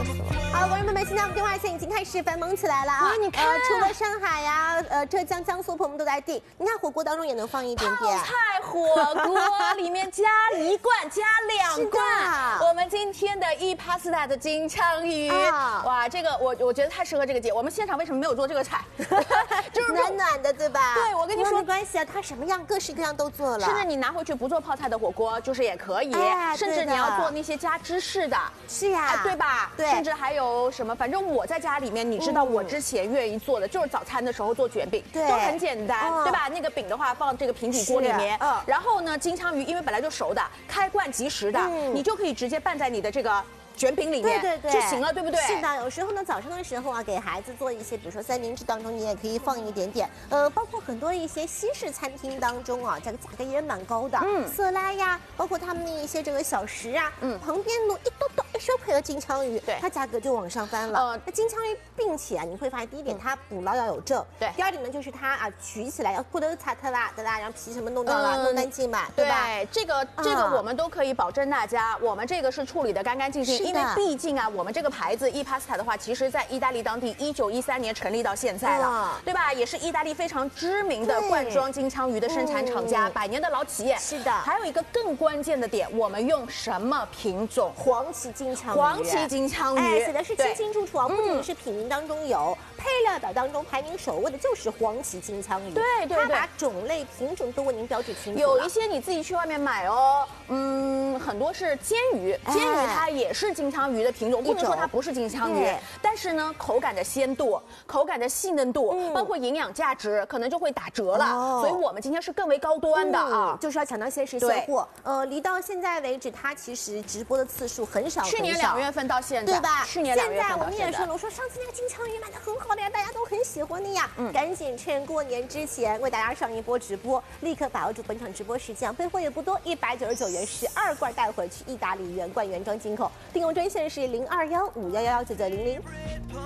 好，观众朋友们，现在我们电话线已经开始繁忙起来了啊！ 你看， 除了上海呀、浙江、江苏，朋友们都在订。你看火锅当中也能放一点点。 泡菜火锅里面加1罐，加2罐。我们今天的ePasta 的金枪鱼，哇，这个我觉得太适合这个节。我们现场为什么没有做这个菜？ 就是暖暖的，对吧？ 对，我跟你说没关系啊，它什么样各式各样都做了。 甚至你拿回去不做泡菜的火锅，就是也可以。甚至你要做那些加芝士的， 是呀， 对吧？ 对。 甚至还有什么？反正我在家里面，你知道我之前愿意做的就是早餐的时候做卷饼， 对， 都很简单，对吧？那个饼的话放这个平底锅里面，然后呢，金枪鱼因为本来就熟的，开罐即食的，你就可以直接拌在你的这个卷饼里面， 对就行了，对不对？ 是的，有时候呢，早上的时候啊，给孩子做一些，比如说三明治当中，你也可以放一点点。包括很多一些西式餐厅当中啊，这个价格也蛮高的。色拉呀，包括他们的一些这个小食啊，旁边弄一兜兜一收配合金枪鱼，对，它价格就往上翻了。那金枪鱼，并且啊，你会发现第一点它捕捞要有证，对。第二点呢，就是它啊取起来要不得擦特啦的啦，然后皮什么弄掉了，弄干净嘛，对吧？ 对，这个我们都可以保证大家，我们这个是处理的干干净净。因为毕竟啊，我们这个牌子ePasta的话，其实在意大利当地1913年成立到现在了，对吧？也是意大利非常知名的罐装金枪鱼的生产厂家，100年的老企业。 是的。还有一个更关键的点，我们用什么品种？ 黄鳍金枪鱼。 黄鳍金枪鱼， 写的是清清楚楚啊，不仅是品名当中有，配料表当中排名首位的就是黄鳍金枪鱼。 对，它把种类品种都为您标志清楚。 有一些你自己去外面买哦，很多是煎鱼，煎鱼它也是金枪鱼的品种，不能说它不是金枪鱼，但是呢，口感的鲜度、口感的细嫩度，包括营养价值，可能就会打折了。所以我们今天是更为高端的啊， 就是要抢到限时现货。离到现在为止，它其实直播的次数很少， 去年2月份到现在， 对吧？ 去年2月份到现在， 现在我们也说了，我说上次那个金枪鱼卖的很好的呀，大家都很喜欢的呀，赶紧趁过年之前为大家上一波直播，立刻把握住本场直播时间，备货也不多，199元12罐带回去，意大利原罐原装进口，订购专线是0215119900。